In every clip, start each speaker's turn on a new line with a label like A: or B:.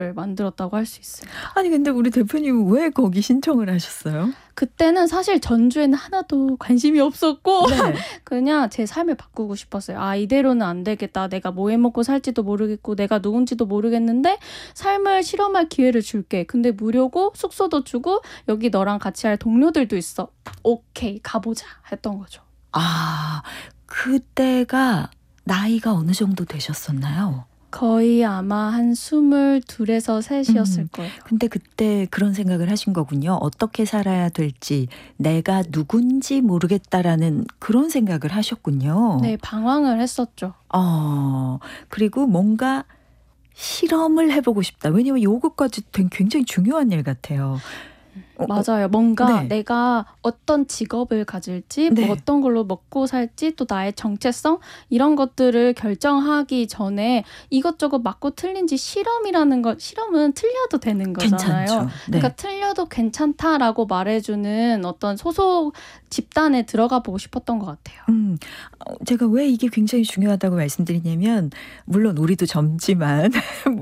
A: 만들었다고 할 수 있습니다.
B: 아니 근데 우리 대표님은 왜 거기 신청을 하셨어요?
A: 그때는 사실 전주에는 하나도 관심이 없었고
B: 네.
A: 그냥 제 삶을 바꾸고 싶었어요. 아, 이대로는 안 되겠다. 내가 뭐 해먹고 살지도 모르겠고 내가 누군지도 모르겠는데 삶을 실험할 기회를 줄게. 근데 무료고 숙소도 주고 여기 너랑 같이 할 동료들도 있어. 오케이, 가보자 했던 거죠.
B: 아, 그때가 나이가 어느 정도 되셨었나요?
A: 거의 아마 한 22에서 3이었을 거예요.
B: 근데 그때 그런 생각을 하신 거군요. 어떻게 살아야 될지, 내가 누군지 모르겠다라는 그런 생각을 하셨군요.
A: 네, 방황을 했었죠.
B: 그리고 뭔가 실험을 해보고 싶다. 왜냐면 요것까지 굉장히 중요한 일 같아요.
A: 맞아요. 뭔가
B: 네.
A: 내가 어떤 직업을 가질지,
B: 네.
A: 뭐 어떤 걸로 먹고 살지, 또 나의 정체성 이런 것들을 결정하기 전에 이것저것 맞고 틀린지 실험이라는 것, 실험은 틀려도 되는 거잖아요.
B: 괜찮죠. 네.
A: 그러니까 틀려도 괜찮다라고 말해주는 어떤 소속 집단에 들어가 보고 싶었던 것 같아요.
B: 제가 왜 이게 굉장히 중요하다고 말씀드리냐면 물론 우리도 젊지만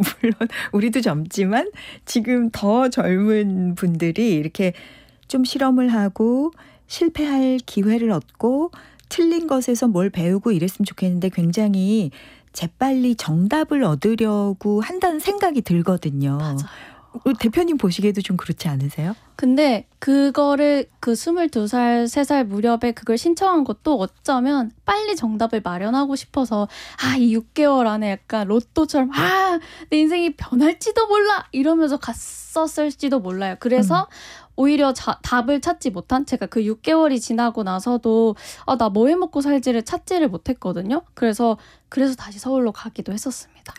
B: 지금 더 젊은 분들이 이렇게 좀 실험을 하고 실패할 기회를 얻고 틀린 것에서 뭘 배우고 이랬으면 좋겠는데 굉장히 재빨리 정답을 얻으려고 한다는 생각이 들거든요.
A: 맞아요.
B: 우리 대표님 보시기에도 좀 그렇지 않으세요?
A: 근데 그거를 그 22살, 3살 무렵에 그걸 신청한 것도 어쩌면 빨리 정답을 마련하고 싶어서 이 6개월 안에 약간 로또처럼 내 인생이 변할지도 몰라 이러면서 갔었을지도 몰라요. 그래서 오히려 답을 찾지 못한 제가 그 6개월이 지나고 나서도 나 뭐 해먹고 살지를 찾지를 못했거든요. 그래서 다시 서울로 가기도 했었습니다.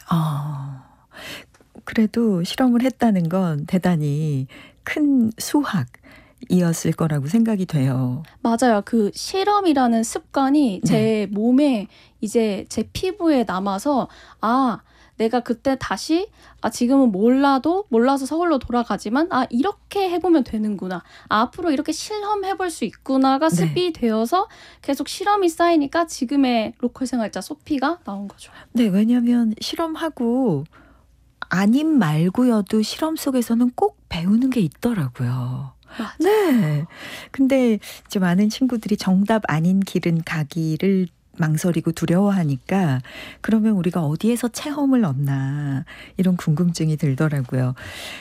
B: 그래도 실험을 했다는 건 대단히 큰 수학이었을 거라고 생각이 돼요.
A: 맞아요. 그 실험이라는 습관이 제 몸에 이제 제 피부에 남아서 내가 그때 다시 지금은 몰라서 서울로 돌아가지만 이렇게 해보면 되는구나. 앞으로 이렇게 실험해볼 수 있구나가 습이 되어서 계속 실험이 쌓이니까 지금의 로컬 생활자 소피가 나온 거죠.
B: 네, 왜냐하면 실험하고 아님 말고여도 실험 속에서는 꼭 배우는 게 있더라고요.
A: 맞아요.
B: 네. 근데 이제 많은 친구들이 정답 아닌 길은 가기를 망설이고 두려워하니까 그러면 우리가 어디에서 체험을 얻나 이런 궁금증이 들더라고요.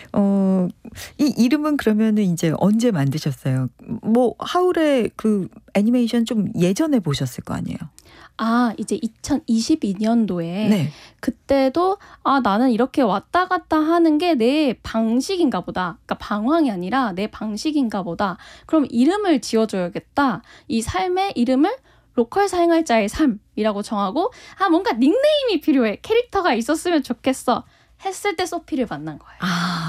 B: 이 이름은 그러면은 이제 언제 만드셨어요? 뭐 하울의 그 애니메이션 좀 예전에 보셨을 거 아니에요?
A: 이제 2022년도에
B: 네.
A: 그때도 나는 이렇게 왔다 갔다 하는 게 내 방식인가 보다. 그러니까 방황이 아니라 내 방식인가 보다. 그럼 이름을 지어줘야겠다. 이 삶의 이름을 로컬 생활자의 삶이라고 정하고 뭔가 닉네임이 필요해. 캐릭터가 있었으면 좋겠어. 했을 때 소피를 만난 거예요.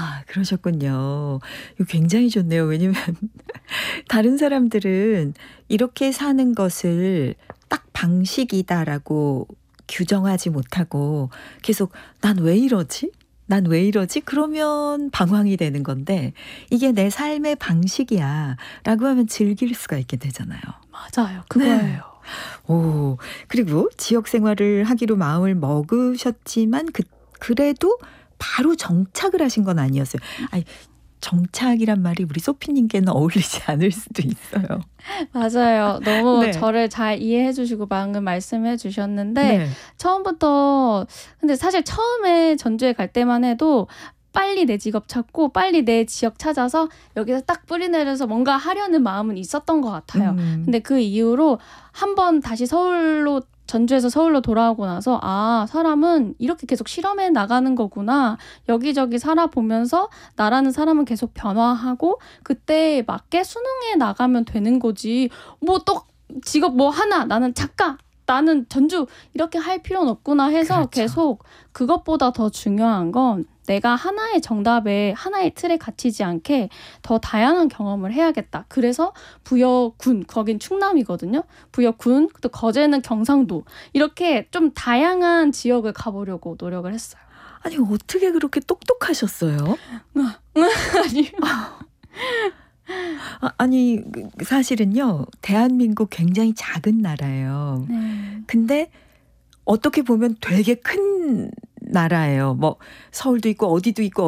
B: 그러셨군요. 이거 굉장히 좋네요. 왜냐면 다른 사람들은 이렇게 사는 것을 딱 방식이다라고 규정하지 못하고 계속 난 왜 이러지? 그러면 방황이 되는 건데 이게 내 삶의 방식이야 라고 하면 즐길 수가 있게 되잖아요.
A: 맞아요. 그거예요.
B: 그리고 지역 생활을 하기로 마음을 먹으셨지만 그래도 바로 정착을 하신 건 아니었어요. 정착이란 말이 우리 소피님께는 어울리지 않을 수도 있어요.
A: 맞아요. 너무
B: 네.
A: 저를 잘 이해해 주시고 방금 말씀해 주셨는데 처음부터 근데 사실 처음에 전주에 갈 때만 해도 빨리 내 직업 찾고 빨리 내 지역 찾아서 여기서 딱 뿌리 내려서 뭔가 하려는 마음은 있었던 것 같아요. 근데 그 이후로 한번 다시 전주에서 서울로 돌아오고 나서 사람은 이렇게 계속 실험해 나가는 거구나. 여기저기 살아보면서 나라는 사람은 계속 변화하고 그때에 맞게 수능해 나가면 되는 거지. 뭐 또 직업 뭐 하나 나는 작가 나는 전주 이렇게 할 필요는 없구나 해서
B: 그렇죠.
A: 계속 그것보다 더 중요한 건 내가 하나의 정답에 하나의 틀에 갇히지 않게 더 다양한 경험을 해야겠다. 그래서 부여군, 거긴 충남이거든요. 부여군, 또 거제는 경상도 이렇게 좀 다양한 지역을 가보려고 노력을 했어요.
B: 아니 어떻게 그렇게 똑똑하셨어요? 아니 사실은요. 대한민국 굉장히 작은 나라예요. 근데 어떻게 보면 되게 큰 나라예요. 뭐 서울도 있고 어디도 있고